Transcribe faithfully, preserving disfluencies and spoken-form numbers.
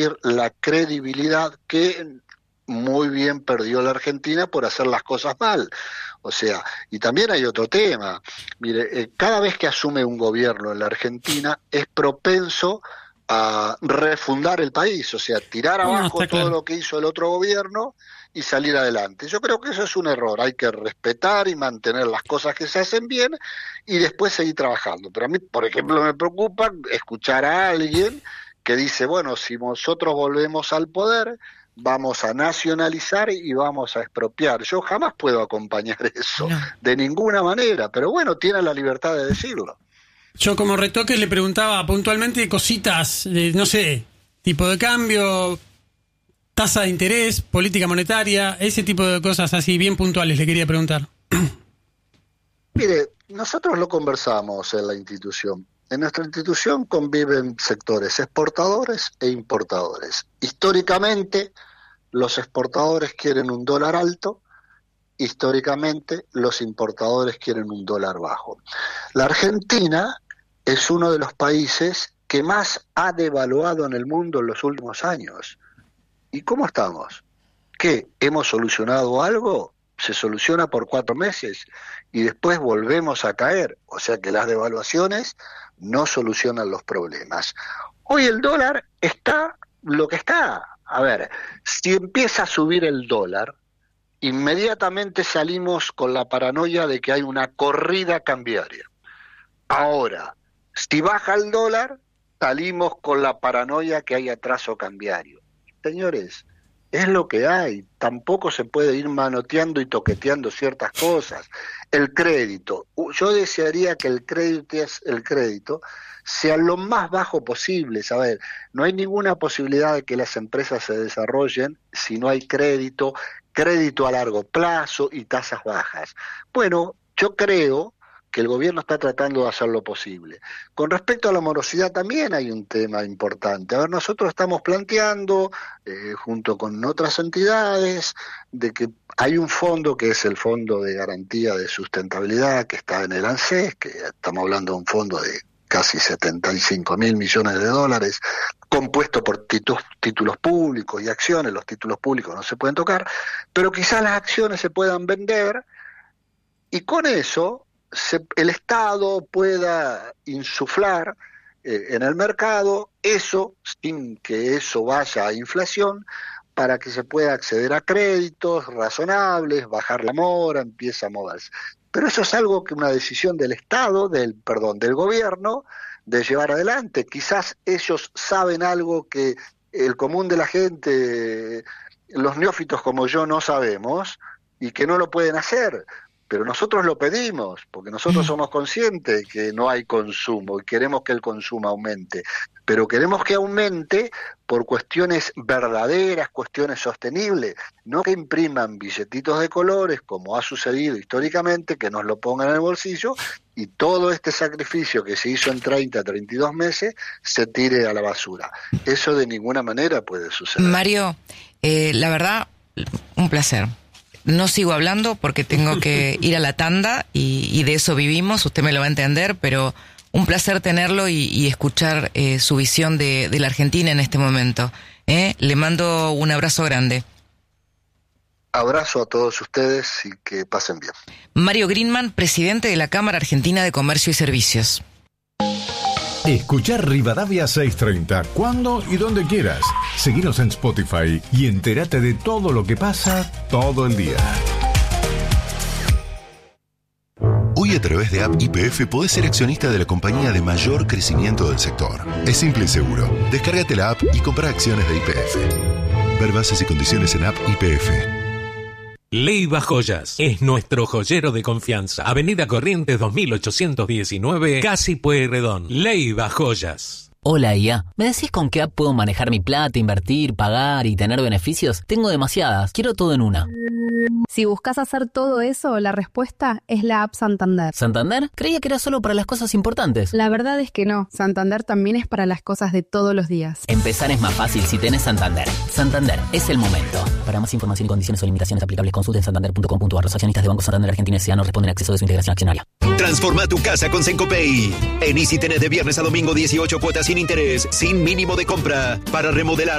conseguir la credibilidad que muy bien perdió la Argentina por hacer las cosas mal. O sea, y también hay otro tema. Mire, eh, cada vez que asume un gobierno en la Argentina es propenso a refundar el país, o sea, tirar abajo no, todo claro. lo que hizo el otro gobierno y salir adelante. Yo creo que eso es un error, hay que respetar y mantener las cosas que se hacen bien y después seguir trabajando. Pero a mí, por ejemplo, me preocupa escuchar a alguien que dice, bueno, si nosotros volvemos al poder, vamos a nacionalizar y vamos a expropiar. Yo jamás puedo acompañar eso, no. de ninguna manera, pero bueno, tiene la libertad de decirlo. Yo como retoque le preguntaba puntualmente cositas, de, no sé, tipo de cambio, tasa de interés, política monetaria, ese tipo de cosas así bien puntuales le quería preguntar. Mire, nosotros lo conversamos en la institución. En nuestra institución conviven sectores exportadores e importadores. Históricamente, los exportadores quieren un dólar alto, históricamente los importadores quieren un dólar bajo. La Argentina es uno de los países que más ha devaluado en el mundo en los últimos años. ¿Y cómo estamos? ¿Qué? ¿Hemos solucionado algo? Se soluciona por cuatro meses y después volvemos a caer. O sea que las devaluaciones no solucionan los problemas. Hoy el dólar está lo que está. A ver, si empieza a subir el dólar, inmediatamente salimos con la paranoia de que hay una corrida cambiaria. Ahora, si baja el dólar, salimos con la paranoia que hay atraso cambiario. Señores, es lo que hay. Tampoco se puede ir manoteando y toqueteando ciertas cosas. El crédito. Yo desearía que el crédito, el crédito sea lo más bajo posible. A ver, no hay ninguna posibilidad de que las empresas se desarrollen si no hay crédito, crédito a largo plazo y tasas bajas. Bueno, yo creo que el gobierno está tratando de hacer lo posible. Con respecto a la morosidad también hay un tema importante. A ver, nosotros estamos planteando, eh, junto con otras entidades, de que hay un fondo que es el Fondo de Garantía de Sustentabilidad, que está en el ANSES, que estamos hablando de un fondo de casi setenta y cinco mil millones de dólares, compuesto por títulos, títulos públicos y acciones. Los títulos públicos no se pueden tocar, pero quizás las acciones se puedan vender y con eso Se, el Estado pueda insuflar eh, en el mercado eso, sin que eso vaya a inflación, para que se pueda acceder a créditos razonables, bajar la mora, empieza a moverse. Pero eso es algo que una decisión del Estado, del perdón, del gobierno, de llevar adelante. Quizás ellos saben algo que el común de la gente, los neófitos como yo, no sabemos y que no lo pueden hacer. Pero nosotros lo pedimos, porque nosotros somos conscientes que no hay consumo y queremos que el consumo aumente. Pero queremos que aumente por cuestiones verdaderas, cuestiones sostenibles, no que impriman billetitos de colores, como ha sucedido históricamente, que nos lo pongan en el bolsillo y todo este sacrificio que se hizo en treinta, treinta y dos meses se tire a la basura. Eso de ninguna manera puede suceder. Mario, eh, la verdad, un placer. No sigo hablando porque tengo que ir a la tanda y, y de eso vivimos, usted me lo va a entender, pero un placer tenerlo y, y escuchar eh, su visión de, de la Argentina en este momento. ¿eh? Le mando un abrazo grande. Abrazo a todos ustedes y que pasen bien. Mario Greenman, presidente de la Cámara Argentina de Comercio y Servicios. Escuchar Rivadavia seiscientos treinta cuando y donde quieras. Seguinos en Spotify y entérate de todo lo que pasa todo el día. Hoy a través de App Y P F podés ser accionista de la compañía de mayor crecimiento del sector. Es simple y seguro. Descárgate la app y compra acciones de Y P F. Ver bases y condiciones en App Y P F. Leiva Joyas es nuestro joyero de confianza. Avenida Corrientes dos mil ochocientos diecinueve, Casi Pueyrredón. Leiva Joyas. Hola I A, ¿me decís con qué app puedo manejar mi plata, invertir, pagar y tener beneficios? Tengo demasiadas, quiero todo en una. Si buscas hacer todo eso, la respuesta es la app Santander. ¿Santander? Creía que era solo para las cosas importantes. La verdad es que no, Santander también es para las cosas de todos los días. Empezar es más fácil si tenés Santander. Santander, es el momento. Para más información y condiciones o limitaciones aplicables, consulten santander punto com punto a r. Los accionistas de Banco Santander Argentina S A no responden a acceso de su integración accionaria. Transforma tu casa con Sencopay. En Easy tenés de viernes a domingo dieciocho cuotas sin interés, sin mínimo de compra, para remodelar